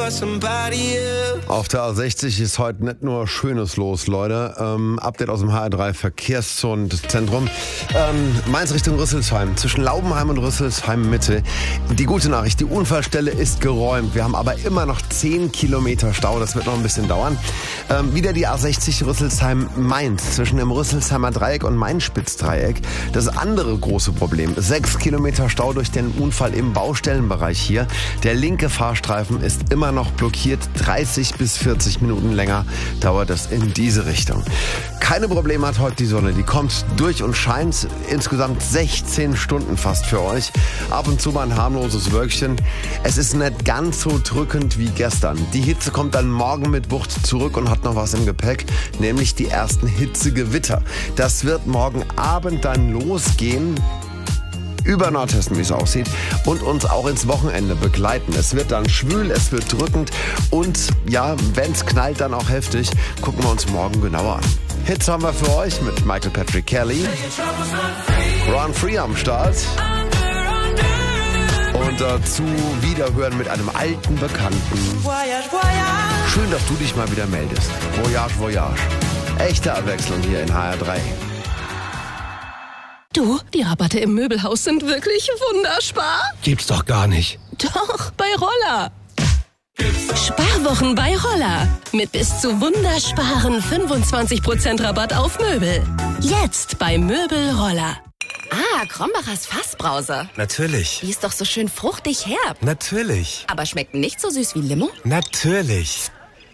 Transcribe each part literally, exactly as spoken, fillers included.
Auf der A sechzig ist heute nicht nur Schönes los, Leute. Ähm, Update aus dem H R drei Verkehrszentrum. Ähm, Mainz Richtung Rüsselsheim, zwischen Laubenheim und Rüsselsheim Mitte. Die gute Nachricht, die Unfallstelle ist geräumt. Wir haben aber immer noch zehn Kilometer Stau, das wird noch ein bisschen dauern. Ähm, wieder die A sechzig Rüsselsheim-Mainz, zwischen dem Rüsselsheimer Dreieck und Main-Spitz-Dreieck. Das andere große Problem, sechs Kilometer Stau durch den Unfall im Baustellenbereich hier. Der linke Fahrstreifen ist immer noch blockiert, dreißig bis vierzig Minuten länger dauert es in diese Richtung. Keine Probleme hat heute die Sonne, die kommt durch und scheint insgesamt sechzehn Stunden fast für euch. Ab und zu mal ein harmloses Wölkchen. Es ist nicht ganz so drückend wie gestern. Die Hitze kommt dann morgen mit Wucht zurück und hat noch was im Gepäck, nämlich die ersten Hitzegewitter. Das wird morgen Abend dann losgehen über Nordhessen, wie es aussieht, und uns auch ins Wochenende begleiten. Es wird dann schwül, es wird drückend und ja, wenn es knallt, dann auch heftig. Gucken wir uns morgen genauer an. Hits haben wir für euch mit Michael Patrick Kelly, Run Free am Start und dazu Wiederhören mit einem alten Bekannten. Schön, dass du dich mal wieder meldest. Voyage, Voyage. Echte Abwechslung hier in H R drei. Du, die Rabatte im Möbelhaus sind wirklich wunderspar. Gibt's doch gar nicht. Doch, bei Roller. Sparwochen bei Roller. Mit bis zu wundersparen fünfundzwanzig Prozent Rabatt auf Möbel. Jetzt bei Möbel Roller. Ah, Krombachers Fassbrause. Natürlich. Die ist doch so schön fruchtig herb. Natürlich. Aber schmeckt nicht so süß wie Limo? Natürlich.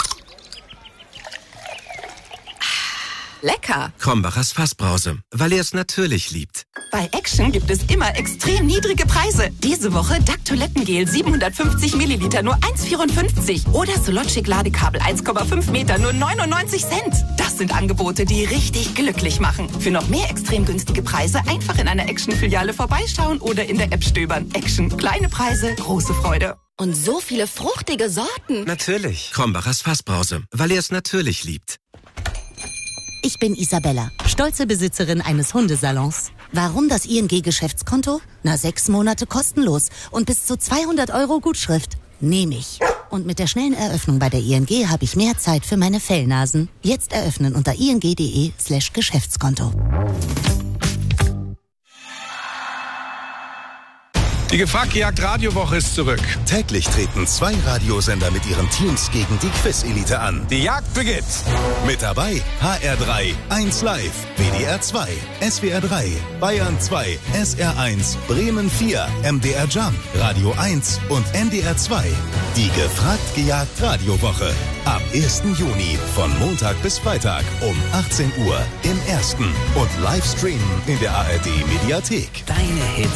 Lecker. Krombachers Fassbrause, weil er es natürlich liebt. Bei Action gibt es immer extrem niedrige Preise. Diese Woche Duck Toilettengel siebenhundertfünfzig Milliliter nur eins Komma vierundfünfzig oder Sologic Ladekabel eins Komma fünf Meter nur neunundneunzig Cent. Das sind Angebote, die richtig glücklich machen. Für noch mehr extrem günstige Preise einfach in einer Action-Filiale vorbeischauen oder in der App stöbern. Action, kleine Preise, große Freude. Und so viele fruchtige Sorten. Natürlich. Krombachers Fassbrause, weil er es natürlich liebt. Ich bin Isabella, stolze Besitzerin eines Hundesalons. Warum das I N G-Geschäftskonto? Na, sechs Monate kostenlos und bis zu zweihundert Euro Gutschrift. Nehme ich. Und mit der schnellen Eröffnung bei der I N G habe ich mehr Zeit für meine Fellnasen. Jetzt eröffnen unter ing.de slash Geschäftskonto. Die Gefragt-Gejagt Radiowoche ist zurück. Täglich treten zwei Radiosender mit ihren Teams gegen die Quiz-Elite an. Die Jagd beginnt. Mit dabei H R drei, eins Live, W D R zwei, S W R drei, Bayern zwei, S R eins, Bremen vier, M D R Jump, Radio eins und N D R zwei. Die Gefragt-Gejagt Radiowoche. Ab ersten Juni von Montag bis Freitag um achtzehn Uhr im Ersten und Livestreamen in der A R D Mediathek. Deine Hits.